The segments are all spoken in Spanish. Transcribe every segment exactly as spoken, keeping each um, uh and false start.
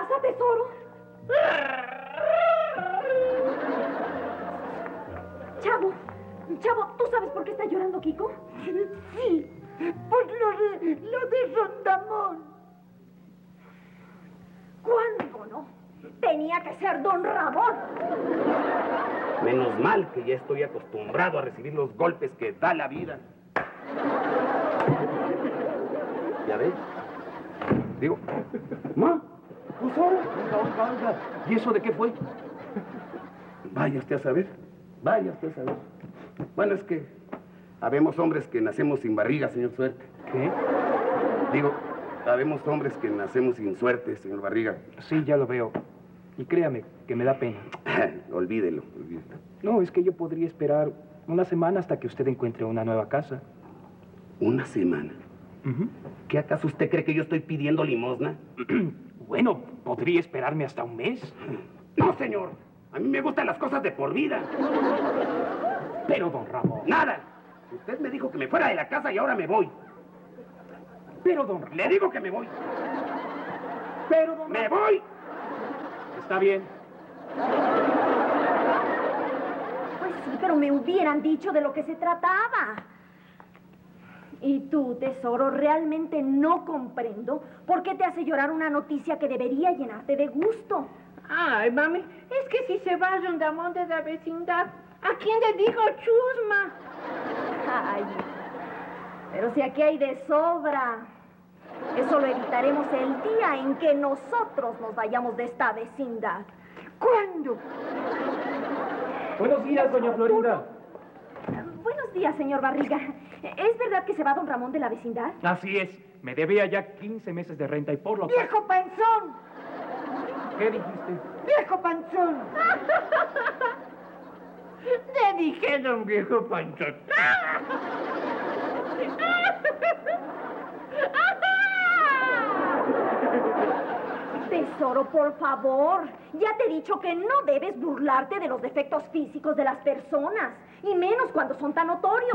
pasa, tesoro? Chavo, Chavo, ¿tú sabes por qué está llorando Kiko? Sí, por lo de, lo de Rondamón. ¿Cuándo no? Tenía que ser don Ramón. Menos mal que ya estoy acostumbrado a recibir los golpes que da la vida. ¿Ya ves? Digo, ¿ma? ¿Pues ahora? Oiga, oiga, ¿y eso de qué fue? Vaya usted a saber, vaya usted a saber. Bueno, es que habemos hombres que nacemos sin barriga, señor Suerte. ¿Qué? Digo, habemos hombres que nacemos sin suerte, señor Barriga. Sí, ya lo veo. Y créame que me da pena. Olvídelo, olvídelo. No, es que yo podría esperar una semana hasta que usted encuentre una nueva casa. ¿Una semana? Uh-huh. ¿Qué acaso usted cree que yo estoy pidiendo limosna? Bueno, podría esperarme hasta un mes. No, señor. A mí me gustan las cosas de por vida. Pero, don Ramón... ¡Nada! Usted me dijo que me fuera de la casa y ahora me voy. Pero, don Ramón... Le digo que me voy. Pero, don ¡Me voy! Está bien. Pues sí, pero me hubieran dicho de lo que se trataba. Y tú, tesoro, realmente no comprendo por qué te hace llorar una noticia que debería llenarte de gusto. Ay, mami, es que si se va a Rondamón de la vecindad, ¿a quién le digo chusma? Ay, pero si aquí hay de sobra. Eso lo evitaremos el día en que nosotros nos vayamos de esta vecindad. ¿Cuándo? Buenos días, doña Florinda. Buenos días, señor Barriga. ¿Es verdad que se va don Ramón de la vecindad? Así es. Me debía ya quince meses de renta y por lo que... ¡Viejo panzón! ¿Qué dijiste? ¡Viejo panzón! Le dijeron viejo panzón. Tesoro, por favor. Ya te he dicho que no debes burlarte de los defectos físicos de las personas. Y menos cuando son tan notorios.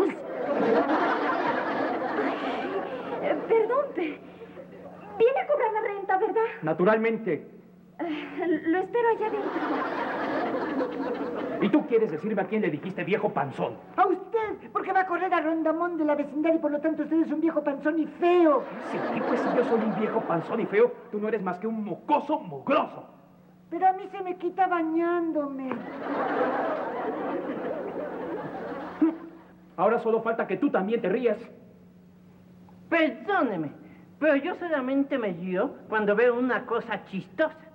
Ay, eh, perdón. Viene a cobrar la renta, ¿verdad? Naturalmente. Eh, lo espero allá adentro. ¿Y tú quieres decirme a quién le dijiste viejo panzón? A usted, porque va a correr a Rondamón de la vecindad y por lo tanto usted es un viejo panzón y feo. Sí, pues si yo soy un viejo panzón y feo, tú no eres más que un mocoso mugroso. Pero a mí se me quita bañándome. Ahora solo falta que tú también te rías. Perdóneme, pero yo solamente me río cuando veo una cosa chistosa.